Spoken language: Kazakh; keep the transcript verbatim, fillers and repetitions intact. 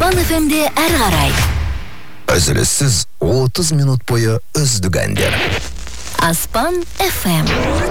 Аспан эф эмде әр қарай. Үзіліссіз отыз минут бойы үздік әндер. Аспан эф эм.